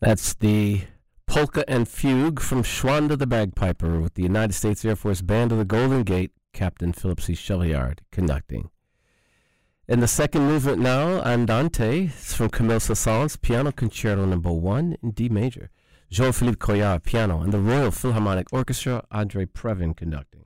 That's the Polka and Fugue from Schwanda the Bagpiper with the United States Air Force Band of the Golden Gate, Captain Philip C. Chevillard conducting. In the second movement now, Andante, it's from Camille Saint-Saëns, Piano Concerto No. 1 in D major. Jean-Philippe Collard, piano, and the Royal Philharmonic Orchestra, André Previn conducting.